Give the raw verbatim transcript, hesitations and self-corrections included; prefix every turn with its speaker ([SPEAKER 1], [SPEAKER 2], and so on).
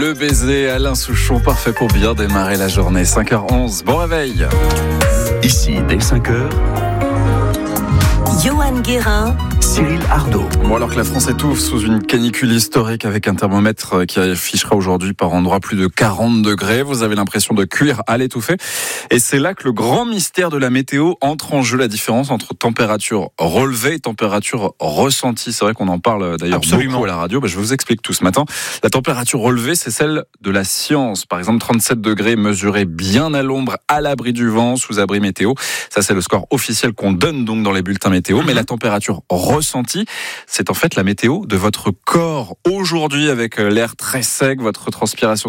[SPEAKER 1] Le baiser, Alain Souchon, parfait pour bien démarrer la journée. cinq heures onze, bon réveil.
[SPEAKER 2] Ici, dès cinq heures,
[SPEAKER 3] Johan Guérin,
[SPEAKER 2] Cyril Ardo.
[SPEAKER 1] Bon, alors que la France étouffe sous une canicule historique avec un thermomètre qui affichera aujourd'hui par endroits plus de quarante degrés, vous avez l'impression de cuire à l'étouffée. Et c'est là que le grand mystère de la météo entre en jeu, la différence entre température relevée et température ressentie. C'est vrai qu'on en parle d'ailleurs
[SPEAKER 4] Absolument.
[SPEAKER 1] beaucoup à la radio. Ben, je vous explique tout ce matin. La température relevée, c'est celle de la science. Par exemple, trente-sept degrés mesurés bien à l'ombre, à l'abri du vent, sous abri météo. Ça, c'est le score officiel qu'on donne donc dans les bulletins météo. Mm-hmm. Mais la température ressentie, c'est en fait la météo de votre corps. Aujourd'hui, avec l'air très sec, votre transpiration